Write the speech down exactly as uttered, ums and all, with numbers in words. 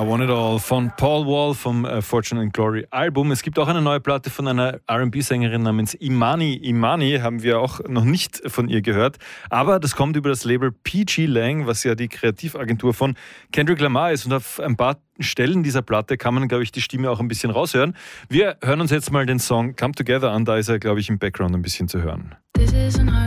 I Want It All von Paul Wall vom äh, Fortune and Glory Album. Es gibt auch eine neue Platte von einer R and B-Sängerin namens Imani. Imani haben wir auch noch nicht von ihr gehört, aber das kommt über das Label P G Lang, was ja die Kreativagentur von Kendrick Lamar ist, und auf ein paar Stellen dieser Platte kann man, glaube ich, die Stimme auch ein bisschen raushören. Wir hören uns jetzt mal den Song Come Together an, da ist er, glaube ich, im Background ein bisschen zu hören.